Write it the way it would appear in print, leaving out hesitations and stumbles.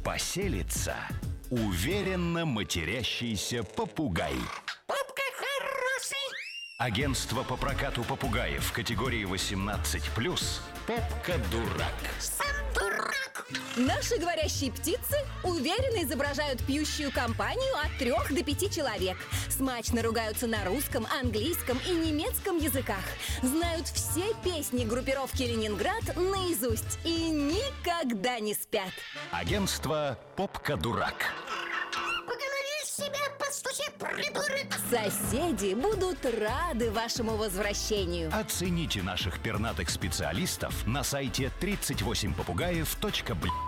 Поселится уверенно матерящийся попугай. Попка хороший. Агентство по прокату попугаев категории 18+. Попка-дурак. Сам дурак. Наши говорящие птицы уверенно изображают пьющую компанию от 3 до 5 человек. Смачно ругаются на русском, английском и немецком языках. Знают все песни группировки «Ленинград» наизусть и никогда не спят. Агентство Попка-дурак. По голове себя постучи, придурок. Соседи будут рады вашему возвращению. Оцените наших пернатых специалистов на сайте 38попугаев.бл.